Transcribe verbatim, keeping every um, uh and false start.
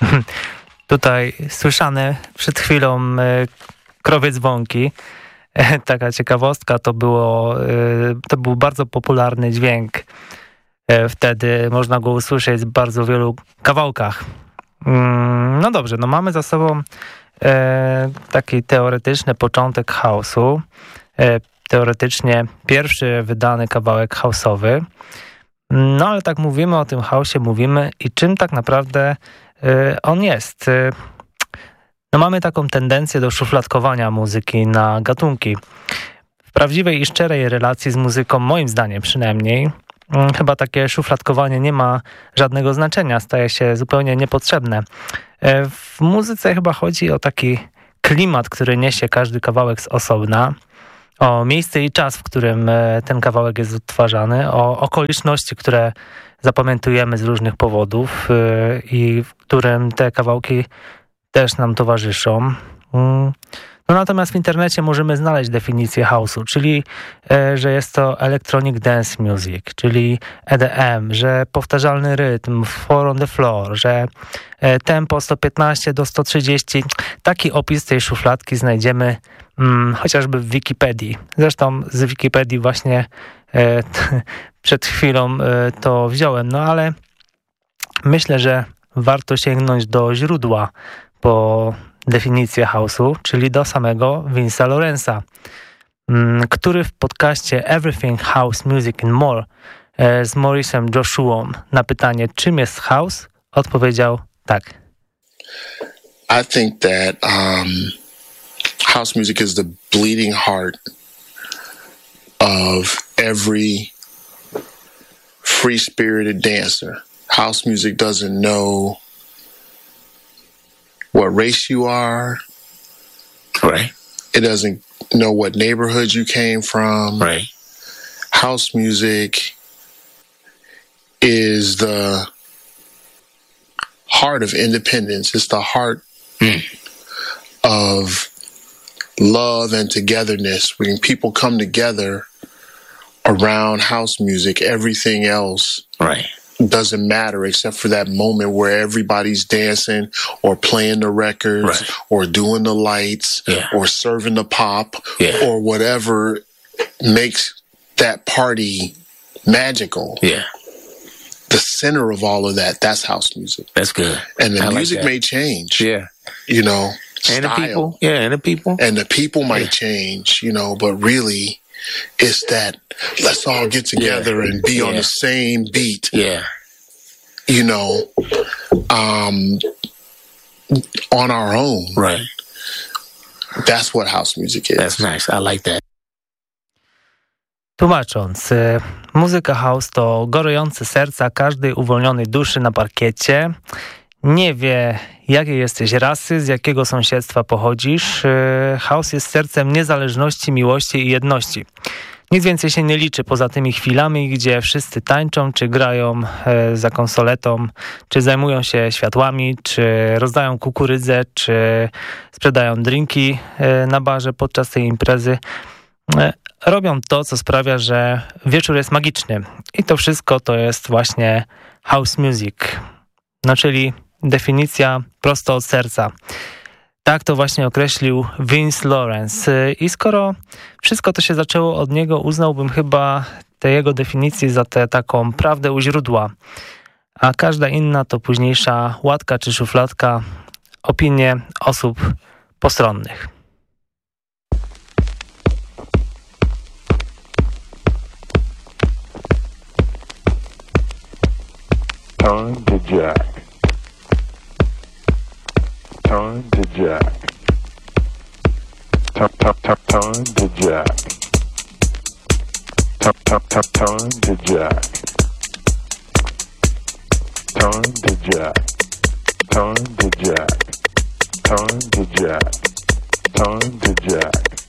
Tutaj słyszany przed chwilą krowie dzwonki. Taka ciekawostka, to było, to był bardzo popularny dźwięk. Wtedy można go usłyszeć w bardzo wielu kawałkach. No dobrze, no mamy za sobą taki teoretyczny początek house'u. Teoretycznie pierwszy wydany kawałek house'owy. No ale tak mówimy o tym house'ie, mówimy i czym tak naprawdę on jest. No mamy taką tendencję do szufladkowania muzyki na gatunki. W prawdziwej i szczerej relacji z muzyką, moim zdaniem przynajmniej, chyba takie szufladkowanie nie ma żadnego znaczenia, staje się zupełnie niepotrzebne. W muzyce chyba chodzi o taki klimat, który niesie każdy kawałek z osobna, o miejsce i czas, w którym ten kawałek jest odtwarzany, o okoliczności, które zapamiętujemy z różnych powodów i w którym te kawałki też nam towarzyszą. No natomiast w internecie możemy znaleźć definicję house'u, czyli e, że jest to electronic dance music, czyli E D M, że powtarzalny rytm, four on the floor, że e, tempo sto piętnaście do sto trzydzieści. Taki opis tej szufladki znajdziemy mm, chociażby w Wikipedii. Zresztą z Wikipedii właśnie e, t, przed chwilą e, to wziąłem, no ale myślę, że warto sięgnąć do źródła po definicję house'u, czyli do samego Vince'a Lawrence'a, który w podcaście Everything House Music and More z Maurice'em Joshuą na pytanie, czym jest house, odpowiedział tak. I think that um, house music is the bleeding heart of every free-spirited dancer. House music doesn't know what race you are. Right. It doesn't know what neighborhood you came from. Right. House music is the heart of independence. It's the heart mm. of love and togetherness. When people come together around house music, everything else right. doesn't matter except for that moment where everybody's dancing or playing the records right. or doing the lights yeah. or serving the pop yeah. or whatever makes that party magical. Yeah. The center of all of that, that's house music. That's good. And the I music like may change. Yeah. You know, and style. the people. Yeah, and the people. And the people might yeah. change, you know, but really it's that let's all get together yeah. and be yeah. on the same beat. Yeah. You know, um, on our own. Right. That's what house music is. That's nice. I like that. Tłumacząc, muzyka house to gorejące serca każdej uwolnionej duszy na parkiecie. Nie wie, jakiej jesteś rasy, z jakiego sąsiedztwa pochodzisz. House jest sercem niezależności, miłości i jedności. Nic więcej się nie liczy poza tymi chwilami, gdzie wszyscy tańczą, czy grają za konsoletą, czy zajmują się światłami, czy rozdają kukurydzę, czy sprzedają drinki na barze podczas tej imprezy. Robią to, co sprawia, że wieczór jest magiczny. I to wszystko to jest właśnie house music. No czyli definicja prosto od serca. Tak to właśnie określił Vince Lawrence. I skoro wszystko to się zaczęło od niego, uznałbym chyba tę jego definicję za tę taką prawdę u źródła. A każda inna to późniejsza łatka czy szufladka, opinie osób postronnych. Time to jack. Time to jack. Tap tap tap time to jack. Tap tap tap time to jack. Time to jack. Time to jack. Time to jack. Time to jack.